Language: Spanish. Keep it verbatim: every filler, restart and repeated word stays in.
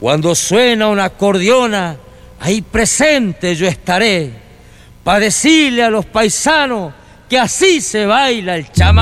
Cuando suena una acordeona, ahí presente yo estaré, para decirle a los paisanos que así se baila el chamamé.